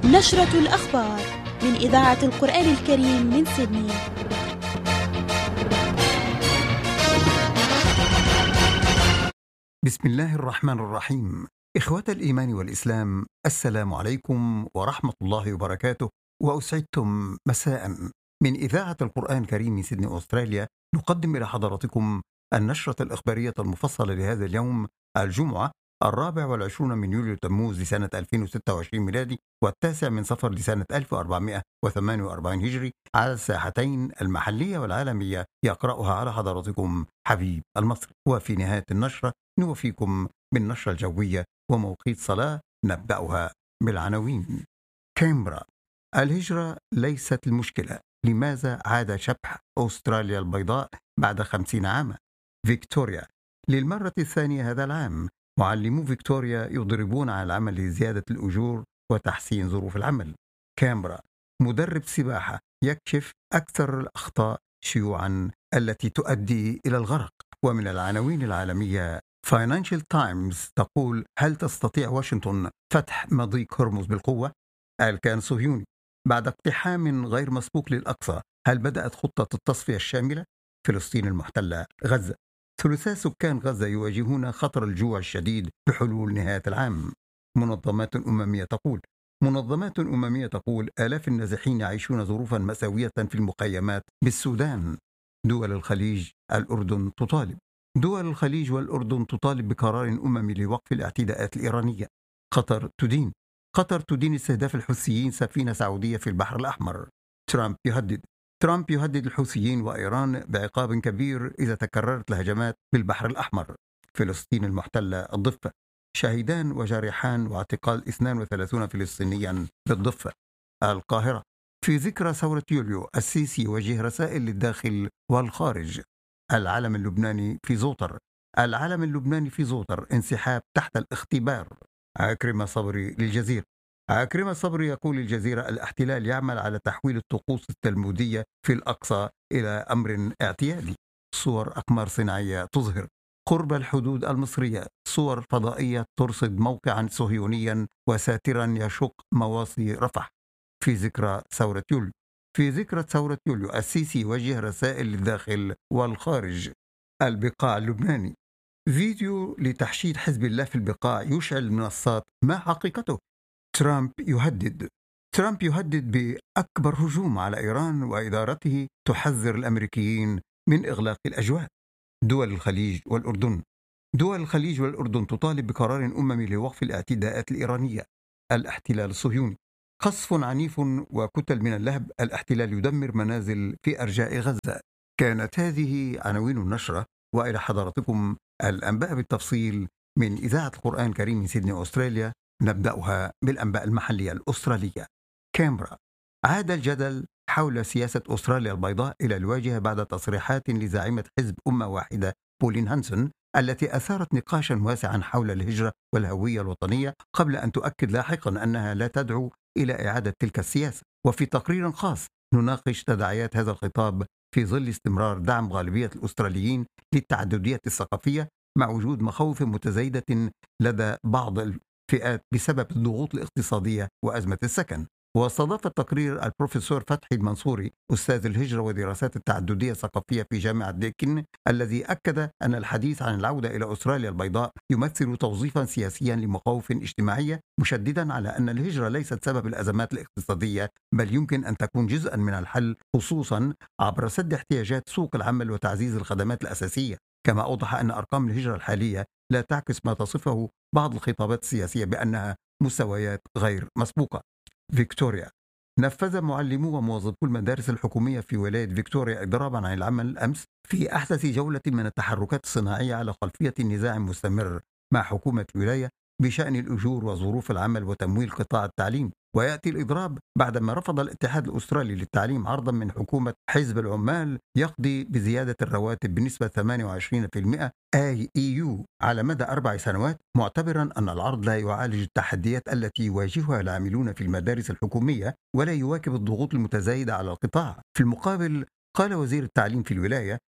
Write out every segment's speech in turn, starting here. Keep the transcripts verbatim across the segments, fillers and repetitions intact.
نشرة الأخبار من إذاعة القرآن الكريم من سيدني. بسم الله الرحمن الرحيم. إخوة الإيمان والإسلام، السلام عليكم ورحمة الله وبركاته، وأسعدتم مساء. من إذاعة القرآن الكريم من سيدني أستراليا نقدم إلى حضراتكم النشرة الإخبارية المفصلة لهذا اليوم، الجمعة الرابع والعشرون من يوليو تموز لسنة ألفين وستة وعشرين ميلادي، والتاسع من صفر لسنة ألف وأربعمائة وثمانية وأربعين هجري، على الساحتين المحلية والعالمية. يقرأها على حضراتكم حبيب المصري. وفي نهاية النشرة نوفيكم بالنشرة الجوية وموقيت صلاة، نبدأها بالعناوين. كامبرا: الهجرة ليست المشكلة، لماذا عاد شبح أستراليا البيضاء بعد خمسين عاما؟ فيكتوريا: للمرة الثانية هذا العام معلمو فيكتوريا يضربون على العمل لزيادة الأجور وتحسين ظروف العمل. كامبرا: مدرب سباحة يكشف أكثر الأخطاء شيوعا التي تؤدي إلى الغرق. ومن العناوين العالمية، فاينانشال تايمز تقول: هل تستطيع واشنطن فتح مضيق هرمز بالقوة؟ الكيان الصهيوني: بعد اقتحام غير مسبوق للأقصى، هل بدأت خطة التصفية الشاملة؟ فلسطين المحتلة: غزة: ثلثاء سكان غزة يواجهون خطر الجوع الشديد بحلول نهاية العام. منظمات أممية تقول منظمات أممية تقول آلاف النازحين يعيشون ظروفا مأساوية في المخيمات بالسودان. دول الخليج: الأردن تطالب دول الخليج والأردن تطالب بقرار أممي لوقف الاعتداءات الإيرانية. قطر تدين قطر تدين استهداف الحوثيين سفينة سعودية في البحر الأحمر. ترامب يهدد ترامب يهدد الحوثيين وإيران بعقاب كبير إذا تكررت الهجمات بالبحر الأحمر. فلسطين المحتلة الضفة: شهيدان وجارحان واعتقال اثنين وثلاثين فلسطينيا بالضفة. القاهرة: في ذكرى ثورة يوليو، السيسي يوجه رسائل للداخل والخارج. العلم اللبناني في زوطر العلم اللبناني في زوطر انسحاب تحت الاختبار. عكرمة صبري للجزيرة عكرمة صبري يقول للجزيرة: الاحتلال يعمل على تحويل الطقوس التلمودية في الأقصى إلى أمر اعتيادي. صور أقمار صناعية تظهر قرب الحدود المصرية. صور فضائية ترصد موقعا صهيونيا وساترا يشق مواصي رفح. في ذكرى ثورة يوليو في ذكرى ثورة يوليو السيسي يوجه رسائل للداخل والخارج. البقاع اللبناني: فيديو لتحشيد حزب الله في البقاع يشعل المنصات، ما حقيقته؟ ترامب يهدد ترامب يهدد بأكبر هجوم على إيران، وإدارته تحذر الأمريكيين من إغلاق الأجواء. دول الخليج والأردن دول الخليج والأردن تطالب بقرار أممي لوقف الاعتداءات الإيرانية. الاحتلال الصهيوني: قصف عنيف وكتل من اللهب، الاحتلال يدمر منازل في أرجاء غزة. كانت هذه عناوين النشرة، وإلى حضراتكم الأنباء بالتفصيل من إذاعة القرآن الكريم من سيدني أستراليا. نبدأها بالأنباء المحلية الأسترالية. كامبرا: عاد الجدل حول سياسة أستراليا البيضاء إلى الواجهة بعد تصريحات لزاعمة حزب أمة واحدة بولين هانسون، التي أثارت نقاشا واسعا حول الهجرة والهوية الوطنية، قبل أن تؤكد لاحقا أنها لا تدعو إلى إعادة تلك السياسة. وفي تقرير خاص نناقش تداعيات هذا الخطاب في ظل استمرار دعم غالبية الأستراليين للتعددية الثقافية، مع وجود مخاوف متزايدة لدى بعض الفئات بسبب الضغوط الاقتصادية وأزمة السكن. واستضاف التقرير البروفيسور فتحي المنصوري، أستاذ الهجرة ودراسات التعددية الثقافية في جامعة ديكن، الذي أكد أن الحديث عن العودة إلى أستراليا البيضاء يمثل توظيفا سياسيا لمخاوف اجتماعية، مشددا على أن الهجرة ليست سبب الأزمات الاقتصادية، بل يمكن أن تكون جزءا من الحل، خصوصا عبر سد احتياجات سوق العمل وتعزيز الخدمات الأساسية. كما أوضح أن أرقام الهجرة الحالية لا تعكس ما تصفه بعض الخطابات السياسية بأنها مستويات غير مسبوقة. فيكتوريا: نفذ معلمو وموظفو المدارس الحكومية في ولاية فيكتوريا إضرابا عن العمل أمس في أحدث جولة من التحركات الصناعية على خلفية نزاع مستمر مع حكومة الولاية بشأن الأجور وظروف العمل وتمويل قطاع التعليم. ويأتي الإضراب بعدما رفض الاتحاد الأسترالي للتعليم عرضا من حكومة حزب العمال يقضي بزيادة الرواتب بنسبة ثمانية وعشرين بالمئة آي إي يو على مدى أربع سنوات، معتبرا أن العرض لا يعالج التحديات التي يواجهها العاملون في المدارس الحكومية ولا يواكب الضغوط المتزايدة على القطاع. في المقابل، قال وزير التعليم في الولاية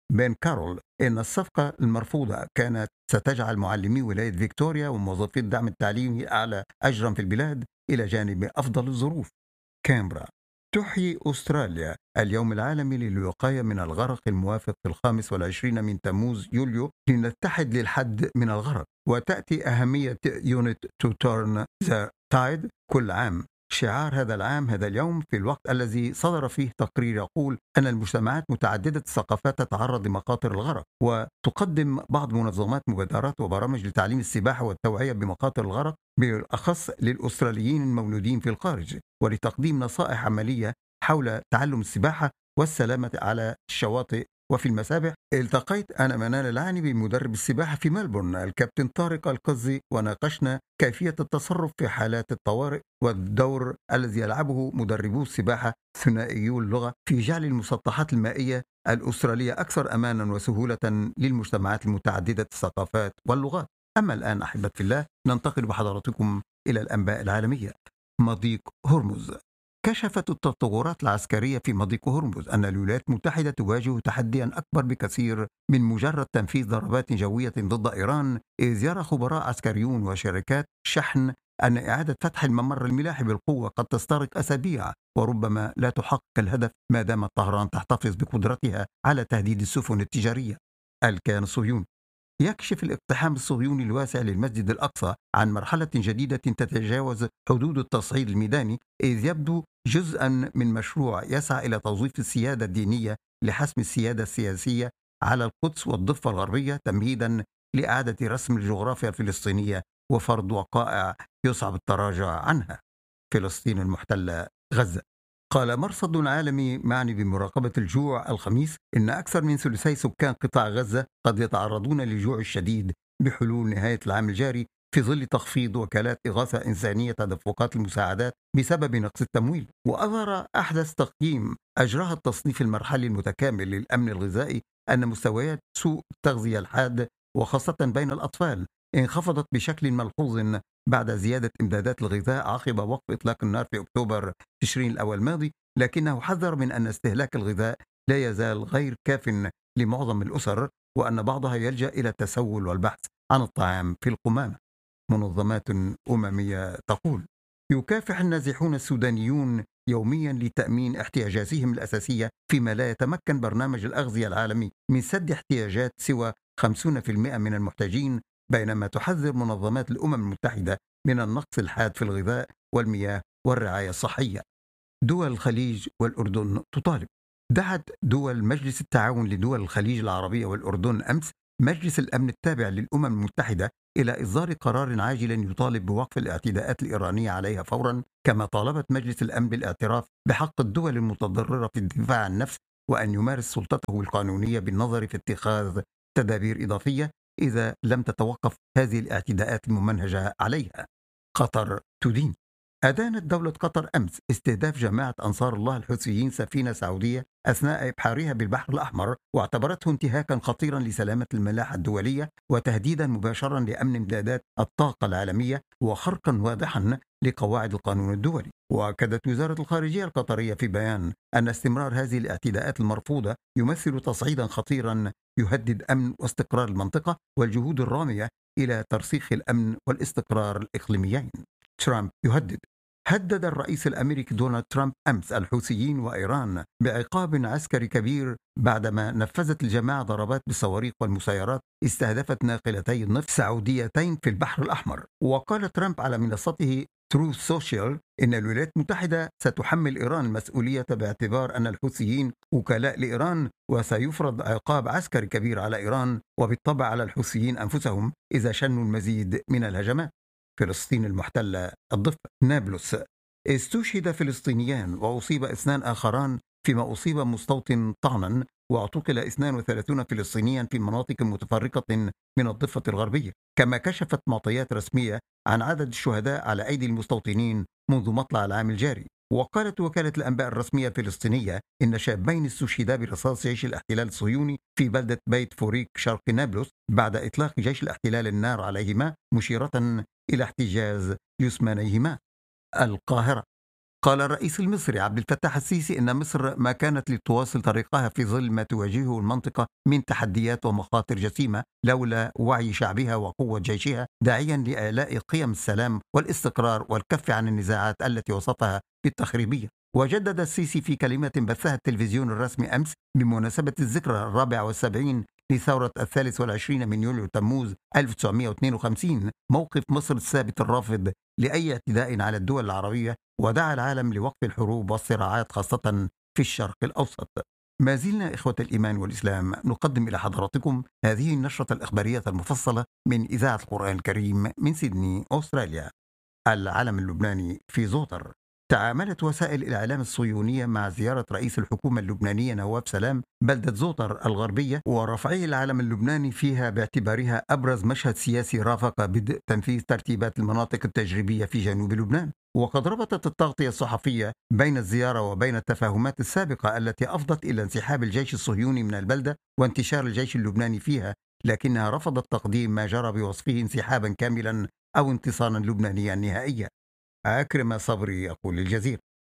بين كارول إن الصفقة المرفوضة كانت ستجعل معلمي ولاية فيكتوريا وموظفي الدعم التعليمي أعلى أجرا في البلاد إلى جانب أفضل الظروف. كامبرا. تحيي أستراليا اليوم العالمي للوقاية من الغرق الموافق في الخامس والعشرين من تموز يوليو لنتحد للحد من الغرق. وتأتي أهمية يونت تو تورن ذا تايد كل عام، شعار هذا العام هذا اليوم في الوقت الذي صدر فيه تقرير يقول أن المجتمعات متعددة الثقافات تتعرض لمخاطر الغرق، وتقدم بعض منظمات مبادرات وبرامج لتعليم السباحة والتوعية بمخاطر الغرق بالأخص للأستراليين المولودين في الخارج، ولتقديم نصائح عملية حول تعلم السباحة والسلامة على الشواطئ وفي المسابح. التقيت أنا منال العاني بمدرب السباحة في ملبورن الكابتن طارق القزي، وناقشنا كيفية التصرف في حالات الطوارئ والدور الذي يلعبه مدربو السباحة ثنائيو اللغة في جعل المسطحات المائية الأسترالية أكثر أمانا وسهولة للمجتمعات المتعددة الثقافات واللغات. أما الآن أحبة في الله ننتقل بحضراتكم إلى الأنباء العالمية. مضيق هرمز. كشفت التطورات العسكرية في مضيق هرمز أن الولايات المتحدة تواجه تحديا أكبر بكثير من مجرد تنفيذ ضربات جوية ضد إيران، إذ يرى خبراء عسكريون وشركات شحن أن إعادة فتح الممر الملاحي بالقوة قد تستغرق أسابيع وربما لا تحقق الهدف ما دامت طهران تحتفظ بقدرتها على تهديد السفن التجارية. الكيان الصهيوني. يكشف الاقتحام الصهيوني الواسع للمسجد الأقصى عن مرحلة جديدة تتجاوز حدود التصعيد الميداني، إذ يبدو جزءا من مشروع يسعى إلى توظيف السيادة الدينية لحسم السيادة السياسية على القدس والضفة الغربية تمهيدا لإعادة رسم الجغرافيا الفلسطينية وفرض وقائع يصعب التراجع عنها. فلسطين المحتلة غزة. قال مرصد عالمي معني بمراقبة الجوع الخميس إن أكثر من ثلثي سكان قطاع غزة قد يتعرضون للجوع الشديد بحلول نهاية العام الجاري في ظل تخفيض وكالات إغاثة إنسانية تدفقات المساعدات بسبب نقص التمويل. وأظهر أحدث تقييم أجراه التصنيف المرحلي المتكامل للأمن الغذائي أن مستويات سوء التغذية الحاد وخاصة بين الأطفال انخفضت بشكل ملحوظ بعد زيادة إمدادات الغذاء عقب وقف إطلاق النار في أكتوبر تشرين الأول الماضي، لكنه حذر من أن استهلاك الغذاء لا يزال غير كاف لمعظم الأسر، وأن بعضها يلجأ إلى التسول والبحث عن الطعام في القمامة. منظمات أممية تقول يكافح النازحون السودانيون يوميا لتأمين احتياجاتهم الأساسية، فيما لا يتمكن برنامج الأغذية العالمي من سد احتياجات سوى خمسين بالمئة من المحتاجين، بينما تحذر منظمات الأمم المتحدة من النقص الحاد في الغذاء والمياه والرعاية الصحية. دول الخليج والأردن تطالب. دعت دول مجلس التعاون لدول الخليج العربية والأردن أمس مجلس الأمن التابع للأمم المتحدة إلى إصدار قرار عاجل يطالب بوقف الاعتداءات الإيرانية عليها فورا، كما طالبت مجلس الأمن بالاعتراف بحق الدول المتضررة في الدفاع عن النفس وأن يمارس سلطته القانونية بالنظر في اتخاذ تدابير إضافية إذا لم تتوقف هذه الاعتداءات الممنهجة عليها. قطر تدين. أدانت دولة قطر أمس استهداف جماعة أنصار الله الحوثيين سفينة سعودية أثناء إبحارها بالبحر الأحمر، واعتبرته انتهاكا خطيرا لسلامة الملاحة الدولية وتهديدا مباشرا لأمن إمدادات الطاقة العالمية وخرقا واضحا لقواعد القانون الدولي. وأكدت وزارة الخارجية القطرية في بيان أن استمرار هذه الاعتداءات المرفوضة يمثل تصعيدا خطيرا يهدد أمن واستقرار المنطقة والجهود الرامية إلى ترسيخ الأمن والاستقرار الإقليميين. ترامب يهدد. هدد الرئيس الأمريكي دونالد ترامب أمس الحوثيين وإيران بعقاب عسكري كبير بعدما نفذت الجماعة ضربات بالصواريخ والمسيرات استهدفت ناقلتي النفط سعوديتين في البحر الأحمر. وقال ترامب على منصته تروث سوشيال إن الولايات المتحدة ستحمل إيران المسؤولية باعتبار أن الحوثيين وكلاء لإيران، وسيفرض عقاب عسكري كبير على إيران وبالطبع على الحوثيين أنفسهم إذا شنوا المزيد من الهجمات. فلسطين المحتلة الضفة. نابلس. استشهد فلسطينيان وأصيب اثنان آخران فيما أصيب مستوطن طعنا، واعتقل اثنين وثلاثين فلسطينيا في مناطق متفرقة من الضفة الغربية، كما كشفت معطيات رسمية عن عدد الشهداء على أيدي المستوطنين منذ مطلع العام الجاري. وقالت وكالة الأنباء الرسمية الفلسطينية إن شابين استشهدا برصاص جيش الاحتلال الصهيوني في بلدة بيت فوريك شرق نابلس بعد إطلاق جيش الاحتلال النار عليهما، مشيرة إلى احتجاز جثمانيهما. القاهرة. قال الرئيس المصري عبد الفتاح السيسي إن مصر ما كانت لتواصل طريقها في ظل ما تواجهه المنطقة من تحديات ومخاطر جسيمة لولا وعي شعبها وقوة جيشها، داعيا لإعلاء قيم السلام والاستقرار والكف عن النزاعات التي وصفها بالتخريبية. وجدد السيسي في كلمة بثها التلفزيون الرسمي أمس بمناسبة الذكرى الرابعة والسبعين لثورة الثالث والعشرين من يوليو تموز ألف وتسعمائة واثنين وخمسين موقف مصر الثابت الرافض لأي اعتداء على الدول العربية، ودعا العالم لوقف الحروب والصراعات خاصة في الشرق الأوسط. ما زلنا إخوة الإيمان والإسلام نقدم إلى حضراتكم هذه النشرة الإخبارية المفصلة من إذاعة القرآن الكريم من سيدني أستراليا. العلم اللبناني في زوطر. تعاملت وسائل الإعلام الصهيونية مع زيارة رئيس الحكومة اللبنانية نواف سلام بلدة زوطر الغربية ورفعه العلم اللبناني فيها باعتبارها أبرز مشهد سياسي رافق بدء تنفيذ ترتيبات المناطق التجريبية في جنوب لبنان. وقد ربطت التغطية الصحفية بين الزيارة وبين التفاهمات السابقة التي أفضت إلى انسحاب الجيش الصهيوني من البلدة وانتشار الجيش اللبناني فيها، لكنها رفضت تقديم ما جرى بوصفه انسحابا كاملا أو انتصارا لبنانيا نهائيا. عكرمة صبري يقول للجزيرة.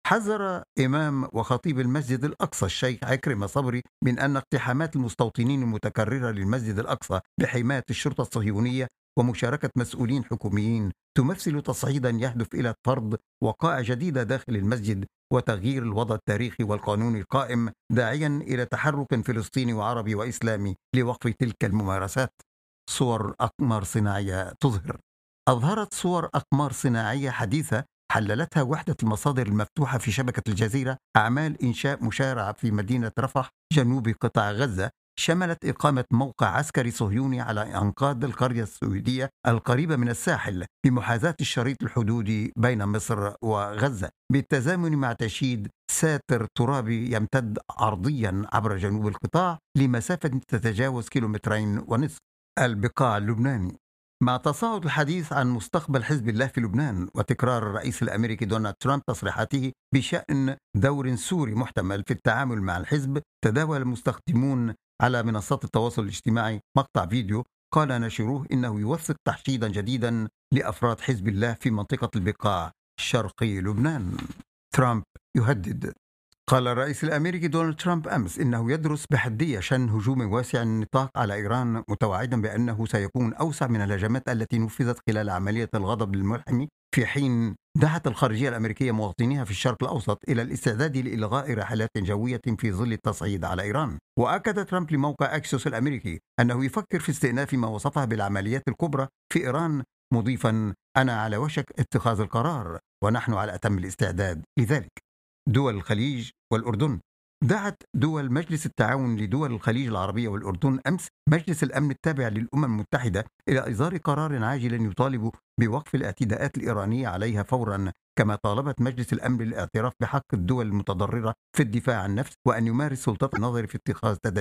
حذر إمام وخطيب المسجد الأقصى الشيخ عكرمة صبري من أن اقتحامات المستوطنين المتكررة للمسجد الأقصى بحماية الشرطة الصهيونية ومشاركة مسؤولين حكوميين تمثل تصعيدا يهدف إلى فرض وقائع جديدة داخل المسجد وتغيير الوضع التاريخي والقانوني القائم، داعيا إلى تحرك فلسطيني وعربي وإسلامي لوقف تلك الممارسات. صور أقمار صناعية تظهر. أظهرت صور أقمار صناعية حديثة حللتها وحدة المصادر المفتوحة في شبكة الجزيرة أعمال إنشاء مشارع في مدينة رفح جنوب قطاع غزة، شملت إقامة موقع عسكري صهيوني على أنقاض القرية السويدية القريبة من الساحل بمحاذاة الشريط الحدودي بين مصر وغزة، بالتزامن مع تشييد ساتر ترابي يمتد عرضيا عبر جنوب القطاع لمسافة تتجاوز كيلومترين ونصف. البقاع اللبناني. مع تصاعد الحديث عن مستقبل حزب الله في لبنان وتكرار الرئيس الأمريكي دونالد ترامب تصريحاته بشأن دور سوري محتمل في التعامل مع الحزب، تداول المستخدمون على منصات التواصل الاجتماعي مقطع فيديو قال ناشروه إنه يوثق تحشيدا جديدا لأفراد حزب الله في منطقة البقاع شرقي لبنان. ترامب يهدد. قال الرئيس الأمريكي دونالد ترامب أمس إنه يدرس بحدية شن هجوم واسع النطاق على إيران، متوعدا بأنه سيكون أوسع من الهجمات التي نفذت خلال عملية الغضب الملحم، في حين دعت الخارجية الأمريكية مواطنيها في الشرق الأوسط إلى الاستعداد لإلغاء رحلات جوية في ظل التصعيد على إيران. وأكد ترامب لموقع أكسيوس الأمريكي أنه يفكر في استئناف ما وصفها بالعمليات الكبرى في إيران، مضيفا أنا على وشك اتخاذ القرار ونحن على أتم الاستعداد لذلك. دول الخليج والأردن. دعت دول مجلس التعاون لدول الخليج العربية والأردن أمس مجلس الأمن التابع للأمم المتحدة إلى إصدار قرار عاجل يطالب بوقف الاعتداءات الإيرانية عليها فورا، كما طالبت مجلس الأمن الاعتراف بحق الدول المتضررة في الدفاع عن النفس وأن يمارس سلطات النظر في اتخاذ تدابير